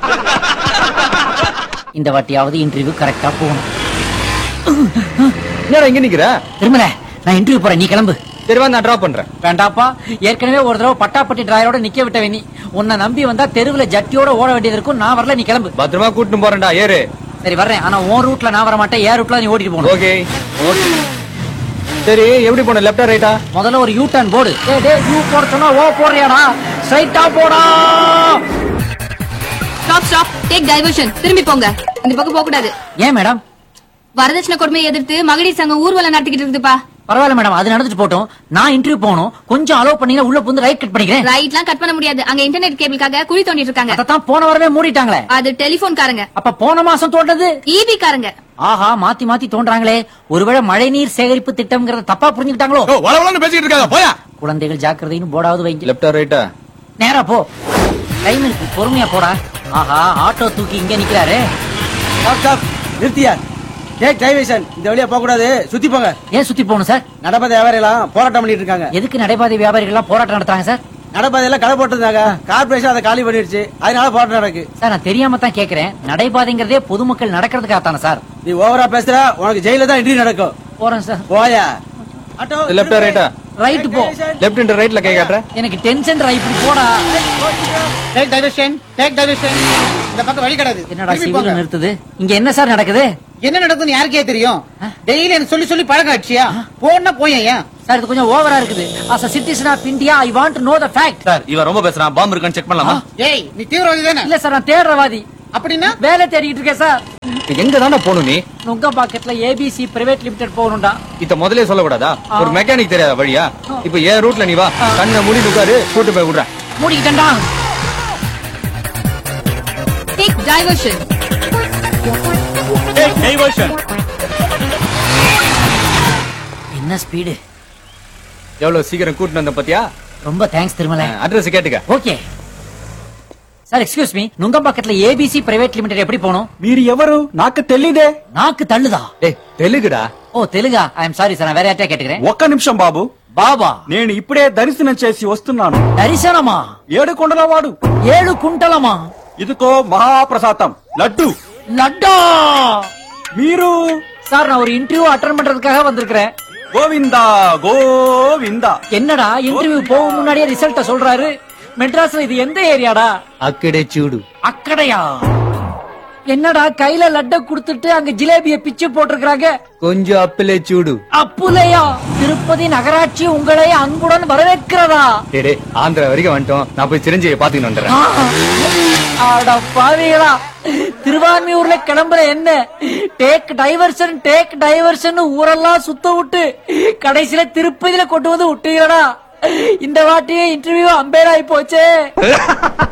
இந்த வாட்டியாவது இன்டர்வியூ கரெக்டா போகணும். என்னடா இங்க நிக்கிற? திருமல, நான் இன்டர்வியூ போறேன், நீ கிளம்பு. சரிவா, நான் டிராப் பண்றேன். வேண்டாப்பா, ஏற்கனவே ஒரு தடவை பட்டாப்பட்டி டிராயரோட நிக்க விட்டவே நீ. உன்னை நம்பி வந்தா தெருவுல ஜட்டியோட ஓட வேண்டியது இருக்கும். நான் வரல, நீ கிளம்பு. பத்திரமா கூட்டிட்டு போறேன்டா, ஏறு. சரி வர்றேன், ஆனா உன் ரூட்ல நான் வர மாட்டேன். ஏன் ரூட்ல நீ ஓட்டிட்டு போகணும். ஓகே. சரி, எப்படி போன? லெஃப்டா ரைட்டா? முதல்ல ஒரு யூ டர்ன் போடு. யூ போட சொன்னா ஓ போறியாடா? ஸ்ட்ரைட்டா போடா. Stop stop, take diversion. திரும்பி போங்க, இந்த பக்கம் போக கூடாது. ஏன் மேடம்? வரதட்சணை கொடுமையை எதிர்த்து மகளிர் சங்கம் ஊர்வலம் நடத்திக்கிட்டு இருக்குதுப்பா. பரவாயில்ல மேடம், அது நடந்துட்டு போட்டோம். நான் இன்டர்வியூ போகணும். கொஞ்சம் அலோவ் பண்ணீங்கன்னா உள்ள புந்து ரைட் கட் பண்ணிக்கிறேன். ரைட்லாம் கட் பண்ண முடியாது, அங்க இன்டர்நெட் கேபிளுக்காக குழி தோண்டிட்டு இருக்காங்க. அதான் போன வாரமே மூடிட்டாங்களே. அது டெலிபோன் காரங்க. அப்ப போன மாசம் தோண்டது ஈபி காரங்க. ஆஹா, மாத்தி மாத்தி தோன்றாங்களே. ஒருவேளை மழை நீர் சேகரிப்பு திட்டம்ங்கறத தப்பா புரிஞ்சுக்கிட்டாங்களோ? பேசிட்டு இருக்காங்க, போயா. குழந்தைகள் ஜாக்கிரதைன்னு போடாவது வைங்க. லெஃப்டா ரைட்டா? நேரா போ. டைம் இருக்கு, பொறுமையா போடா. ஆஹா, ஆட்டோ தூக்கி இங்க நிக்கிறாரு. நிறுத்தியா? Take diversion. இந்த வழியா போக கூடாது, சுத்தி போங்க. ஏன் சுத்தி போகணும் சார்? நடப்பாதை வியாபாரிகள் போராட்டம் பண்ணிட்டு இருக்காங்க. எதுக்கு நடைபாதை வியாபாரிகள் எல்லாம் போராட்டம் நடத்துறாங்க சார்? நடப்பாதையில கடை போட்டிருந்தாங்க, கார்பரேஷன் அதை காலி பண்ணிடுச்சு, அதனால போராட்டம் நடக்கு. சார், நான் தெரியாம தான் கேக்குறேன். நடைபாதைங்கிறதே பொதுமக்கள் நடக்கிறதுக்காகத்தானே சார்? நீ ஓவரா பேசுற, உனக்கு ஜெயில தான் இன்டர்வியூ நடக்கும். போறேன் சார். போயா. ஆட்டோ லெஃப்டா ரைட்டா? ரைட் போ. லெஃப்ட் அண்ட் ரைட்ல கை காட்டுற. எனக்கு டென்ஷன் இப்படி போடா. Take diversion, take diversion. இந்த பக்கம் வழி கிடையாது. என்னடா சிவில் நிறுத்துது? இங்க என்ன சார் நடக்குது? என்ன நடக்குதுன்னு யாருக்கே தெரியும்? டெய்லி எனக்கு சொல்லி சொல்லி பழக்கம் ஆச்சியா? போனா போயா சார், இது கொஞ்சம் ஓவரா இருக்குது. as a citizen of India, I want to know the fact. Sir, இவன் ரொம்ப பேசுறான். பாம்பு இருக்கான்னு செக் பண்ணலாமா? ஏய், நீ தீவிரவாதி தானே? இல்ல சார், நான் தேடுறவாதி. அப்படின்னா வேலை தேடிட்டு இருக்கேன் சார். எங்க தானே போகணும் நீ? நுங்க பாக்கெட்ல ஏபிசி பிரைவேட் லிமிடெட் போகணும்டா. இத முதல்ல சொல்லக்கூடாதா? ஒரு மெக்கானிக் தெரியாத வழியா? இப்ப ஏன் ரூட்ல நீ வா, கண்ணை மூடி உட்காரு, கூட்டு போய் விடுறேன். மூடிக்கிட்டேன்டா. Take diversion. என்ன ஸ்பீடு! எவ்வளவு சீக்கிரம் கூட்டிட்டு வந்த பத்தியா? ரொம்ப தேங்க்ஸ் திருமலை. அட்ரஸ் கேட்டுக்க. Okay sir, excuse me, నుంగంపాకట్ల ABC private limited ఎప్పుడు పోను? మీరు ఎవరు? నాకు తెలీదే. నాకు తల్లుదా? ஏய், தெலுங்குடா. ఓ తెలుగా? ఐఎమ్ సారీ సార్, వేరే అట్టే కేటగిరీ. ఒక్క నిమిషం బాబు. బాబా, నేను ఇప్పుడే దర్శనం చేసి వస్తున్నాను. దర్శనమా? 7 కొండల వాడు. 7 కుంటలమా? ఇదికో మహాప్రసాదం లడ్డు. லட்டா! మీరు? சார், நான் ஒரு இன்டர்வியூ அட்டெண்ட் பண்றதுக்காக வந்திருக்கிறேன். గోవిందా గోవిందా. என்னடா இன்டர்வியூ போக முன்னாடியே ரிசல்ட்ட சொல்றாரு? மெட்ராஸ்ல இது எந்த ஏரியாடா? அக்கடே சூடு. அக்கடையா? என்னடா கையில லட்ட குடுத்துட்டு அங்க ஜிலேபிய பிச்சு போட்டிருக்காங்க? கொஞ்சம் அப்பிலே சூடு. அப்புலையா? திருப்பதி நகராட்சி உங்களை அன்புடன் வரவேற்கிறதா? டேய், ஆந்திரா வரைக்கும் வந்துட்டோம். நான் போய் சிரஞ்சீவியை பாத்துக்கிட்டு வந்துடுறேன். அட பாவிகளா, திருவான்மியூர்ல கிளம்புற என்ன டேக் டைவர்ஷன் ஊரெல்லாம் சுத்த விட்டு கடைசியில திருப்பதியில கொண்டு வந்து விட்டுகிறடா. இந்த வாட்டியே இன்டர்வியூ அம்பேர் ஆயி போச்சே.